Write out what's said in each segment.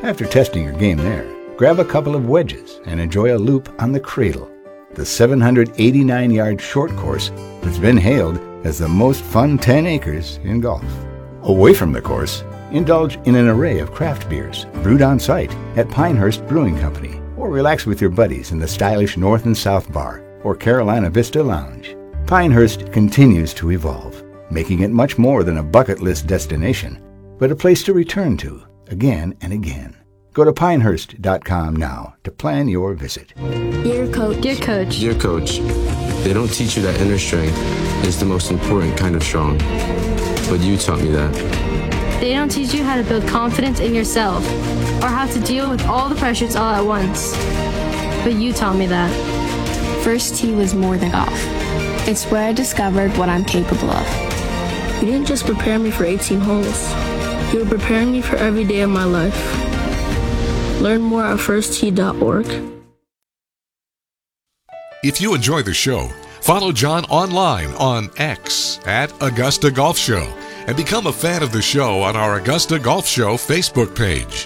After testing your game there, grab a couple of wedges and enjoy a loop on the Cradle, the 789-yard short course that's been hailed as the most fun 10 acres in golf. Away from the course, indulge in an array of craft beers brewed on site at Pinehurst Brewing Company, or relax with your buddies in the stylish North and South Bar or Carolina Vista Lounge. Pinehurst continues to evolve, making it much more than a bucket list destination, but a place to return to again and again. Go to pinehurst.com now to plan your visit. Dear Coach. Dear Coach. Dear Coach, they don't teach you that inner strength is the most important kind of strong, but you taught me that. They don't teach you how to build confidence in yourself or how to deal with all the pressures all at once, but you taught me that. First tee was more than golf. It's where I discovered what I'm capable of. You didn't just prepare me for 18 holes. You were preparing me for every day of my life. Learn more at firsttee.org. If you enjoy the show, follow John online on X at Augusta Golf Show and become a fan of the show on our Augusta Golf Show Facebook page.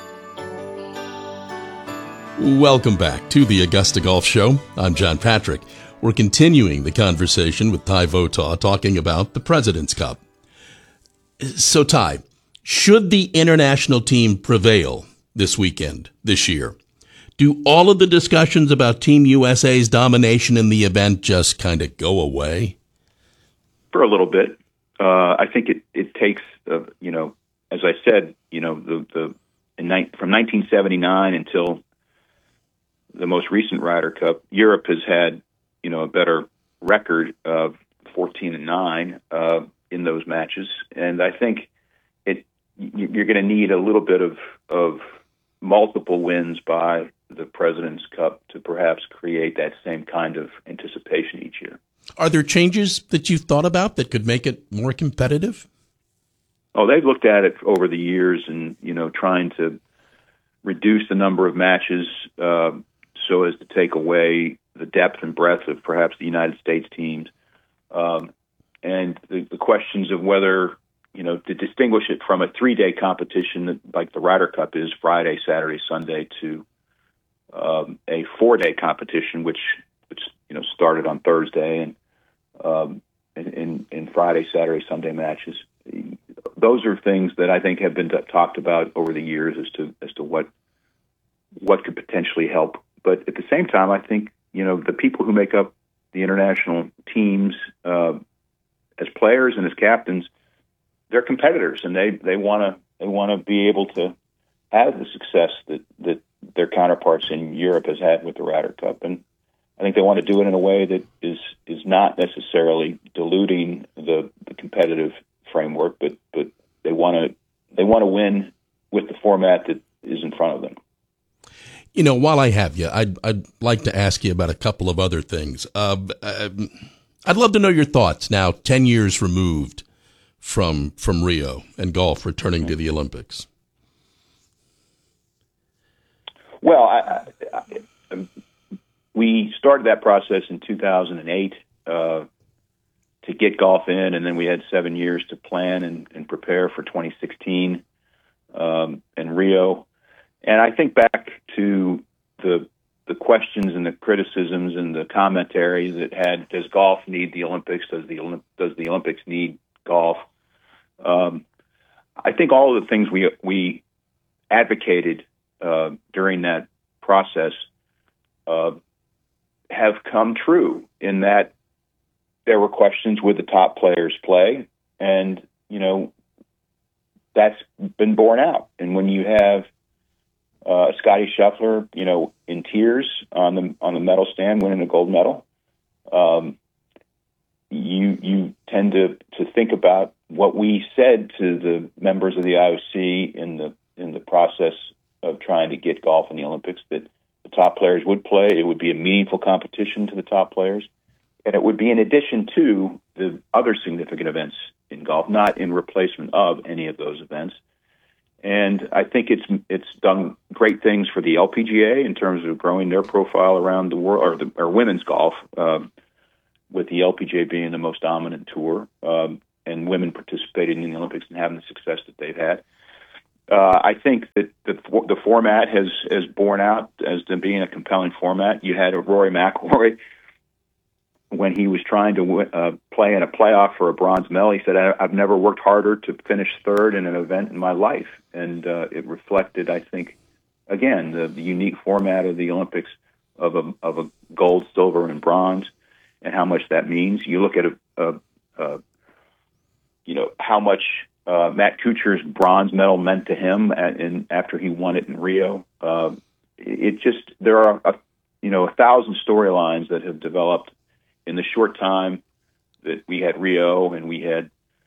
Welcome back to the Augusta Golf Show. I'm John Patrick. We're continuing the conversation with Ty Votaw talking about the President's Cup. So, Ty, should the international team prevail this weekend, this year, do all of the discussions about Team USA's domination in the event just kind of go away? For a little bit. I think it takes, as I said, from 1979 until the most recent Ryder Cup, Europe has had, a better record of 14-9 in those matches, and I think you're going to need a little bit of multiple wins by the President's Cup to perhaps create that same kind of anticipation each year. Are there changes that you've thought about that could make it more competitive? Oh, they've looked at it over the years and, trying to reduce the number of matches so as to take away the depth and breadth of perhaps the United States teams. And the questions of whether, to distinguish it from a 3-day competition like the Ryder Cup is, Friday, Saturday, Sunday, to a 4-day competition, which started on Thursday and Friday, Saturday, Sunday matches. Those are things that I think have been talked about over the years as to what could potentially help. But at the same time, I think the people who make up the international teams as players and as captains, they're competitors, and they want to be able to have the success that their counterparts in Europe has had with the Ryder Cup, and I think they want to do it in a way that is not necessarily diluting the competitive framework, but they want to win with the format that is in front of them. While I have you, I'd like to ask you about a couple of other things. I'd love to know your thoughts now, 10 years removed from Rio and golf returning to the Olympics. Well, we started that process in 2008 to get golf in, and then we had 7 years to plan and prepare for 2016 and Rio. And I think back to the questions and the criticisms and the commentary that had, does golf need the Olympics? Does the Olympics need golf? I think all of the things we advocated during that process have come true, in that there were questions, would the top players play? And, that's been borne out. And when you have Scotty Scheffler, in tears on the medal stand, winning a gold medal, you tend to think about what we said to the members of the IOC in the process of trying to get golf in the Olympics, that the top players would play. It would be a meaningful competition to the top players, and it would be in addition to the other significant events in golf, not in replacement of any of those events. And I think it's done great things for the LPGA in terms of growing their profile around the world, or women's golf, with the LPGA being the most dominant tour, and women participating in the Olympics and having the success that they've had. I think that the format has borne out as to being a compelling format. You had a Rory McIlroy when he was trying to play in a playoff for a bronze medal. He said, "I've never worked harder to finish third in an event in my life," and it reflected, I think, again, the unique format of the Olympics of a gold, silver, and bronze, and how much that means. You look at how much Matt Kuchar's bronze medal meant to him after he won it in Rio. There are 1,000 storylines that have developed in the short time that we had Rio and we had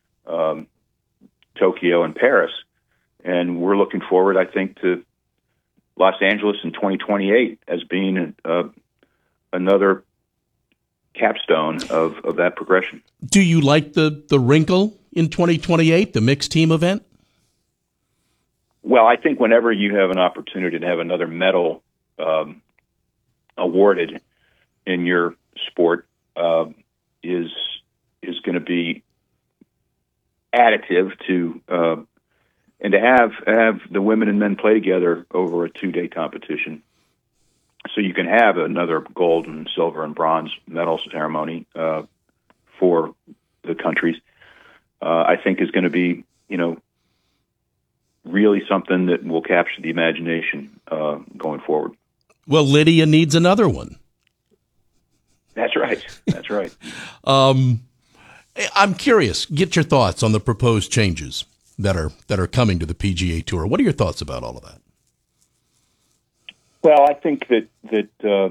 Tokyo and Paris, and we're looking forward, I think, to Los Angeles in 2028 as being another capstone of that progression. Do you like the wrinkle in 2028, the mixed team event? Well, I think whenever you have an opportunity to have another medal awarded in your sport is going to be additive to and to have the women and men play together over a 2-day competition, so you can have another gold and silver and bronze medal ceremony for the countries. I think is going to be, really something that will capture the imagination going forward. Well, Lydia needs another one. That's right. That's right. I'm curious. Get your thoughts on the proposed changes that are coming to the PGA Tour. What are your thoughts about all of that? Well, I think that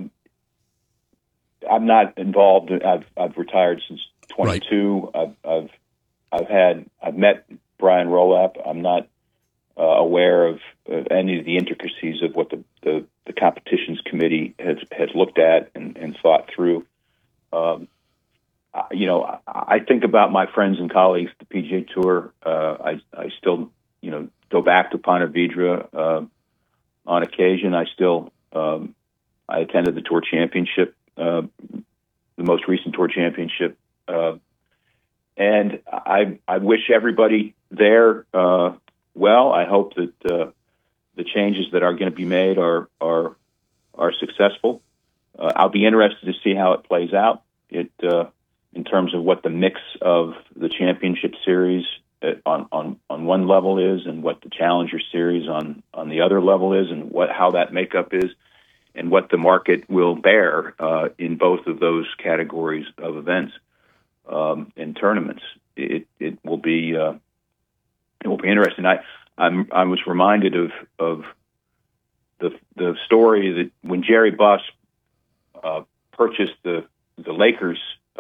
I'm not involved. I've retired since 22. Right. I've met Brian Rolapp. I'm not aware of any of the intricacies of what the competitions committee has looked at and thought through. I think about my friends and colleagues at the PGA Tour. I still, go back to Ponte Vedra on occasion. I still I attended the Tour Championship, the most recent Tour Championship, and I wish everybody there well. I hope that the changes that are going to be made are successful. I'll be interested to see how it plays out. In terms of what the mix of the Championship Series on one level is, and what the Challenger Series on the other level is, and how that makeup is, and what the market will bear in both of those categories of events and tournaments. It will be interesting. I was reminded of the story that when Jerry Buss purchased the Lakers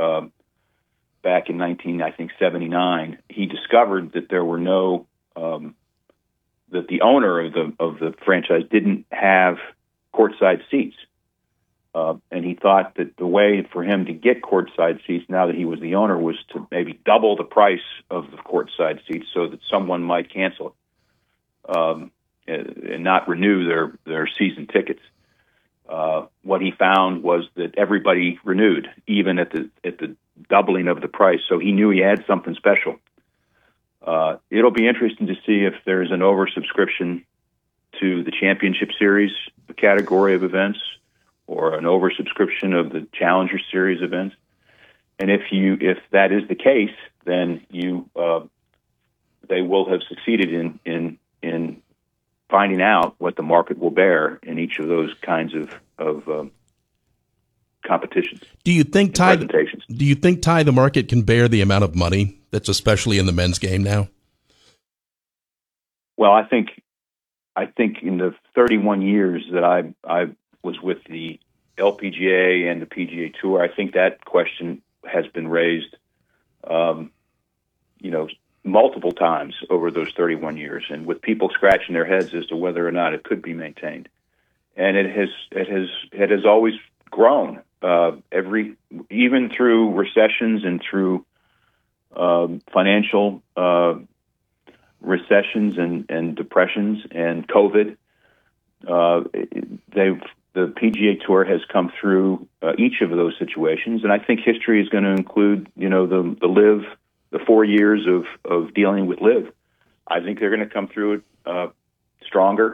back in 1979, he discovered that there were no that the owner of the franchise didn't have courtside seats, and he thought that the way for him to get courtside seats now that he was the owner was to maybe double the price of the courtside seats so that someone might cancel it and not renew their season tickets. What he found was that everybody renewed, even at the doubling of the price. So he knew he had something special. It'll be interesting to see if there's an oversubscription to the Championship Series category of events, or an oversubscription of the Challenger Series events. And if that is the case, then they will have succeeded in finding out what the market will bear in each of those kinds of competitions. Do you think, Ty, the market can bear the amount of money that's especially in the men's game now? Well, I think in the 31 years that I was with the LPGA and the PGA Tour, I think that question has been raised, multiple times over those 31 years, and with people scratching their heads as to whether or not it could be maintained. And it has always grown, even through recessions and through financial recessions and depressions and COVID. The PGA Tour has come through each of those situations, and I think history is going to include, the 4 years of dealing with LIV. I think they're going to come through it stronger